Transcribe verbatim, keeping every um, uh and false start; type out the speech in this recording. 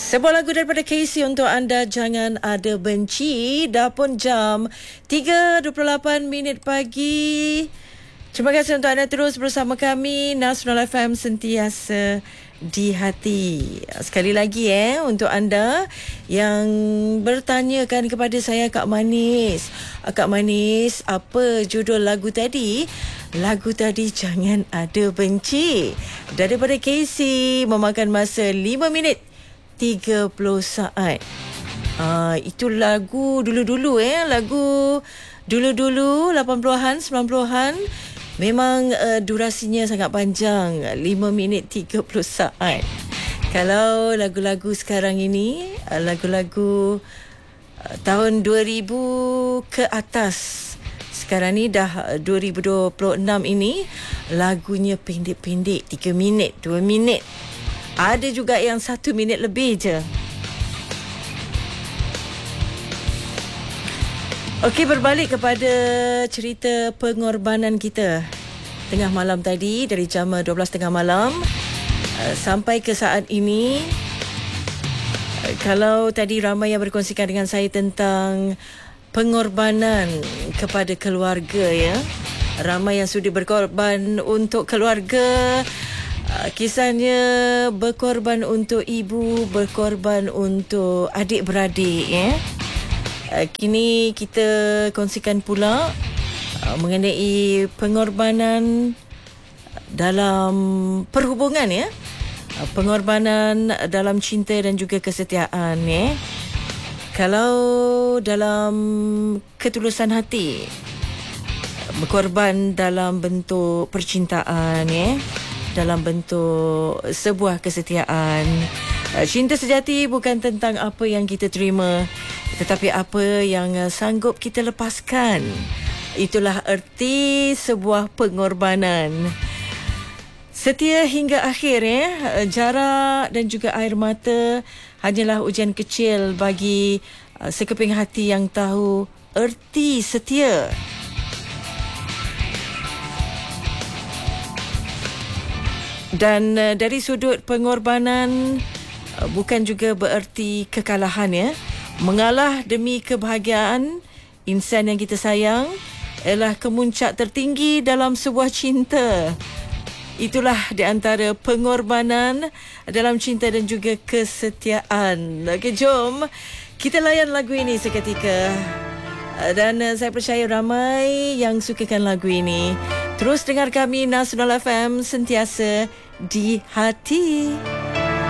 Sebuah lagu daripada Casey untuk anda, Jangan Ada Benci. Dah pun jam tiga dua puluh lapan minit pagi. Terima kasih untuk anda terus bersama kami. Nasional F M, sentiasa di hati. Sekali lagi eh untuk anda yang bertanyakan kepada saya, Kak Manis, Kak Manis, apa judul lagu tadi? Lagu tadi Jangan Ada Benci daripada Casey, memakan masa lima minit tiga puluh saat. Uh, itu lagu dulu-dulu eh lagu dulu-dulu lapan puluhan sembilan puluhan. Memang uh, durasinya sangat panjang, lima minit tiga puluh saat. Kalau lagu-lagu sekarang ini, uh, lagu-lagu uh, tahun dua ribu ke atas, sekarang ni dah dua ribu dua puluh enam ini, lagunya pendek-pendek, tiga minit, dua minit. Ada juga yang satu minit lebih je. Okey, berbalik kepada cerita pengorbanan kita tengah malam tadi, dari jam dua belas tiga puluh malam uh, sampai ke saat ini. Uh, kalau tadi ramai yang berkongsikan dengan saya tentang pengorbanan kepada keluarga ya. Ramai yang sudi berkorban untuk keluarga. Uh, kisahnya berkorban untuk ibu, berkorban untuk adik-beradik ya. Uh, kini kita kongsikan pula uh, mengenai pengorbanan dalam perhubungan ya. Uh, pengorbanan dalam cinta dan juga kesetiaan ya. Kalau dalam ketulusan hati, berkorban dalam bentuk percintaan ya, dalam bentuk sebuah kesetiaan. Cinta sejati bukan tentang apa yang kita terima, tetapi apa yang sanggup kita lepaskan. Itulah erti sebuah pengorbanan. Setia hingga akhir ya. Jarak dan juga air mata hanyalah ujian kecil bagi sekeping hati yang tahu erti setia. Dan uh, dari sudut pengorbanan uh, bukan juga bererti kekalahan ya. Mengalah demi kebahagiaan insan yang kita sayang ialah kemuncak tertinggi dalam sebuah cinta. Itulah di antara pengorbanan dalam cinta dan juga kesetiaan. Okey, jom kita layan lagu ini seketika. Uh, dan uh, saya percaya ramai yang sukakan lagu ini. Terus dengar kami, Nasional F M, sentiasa di hati.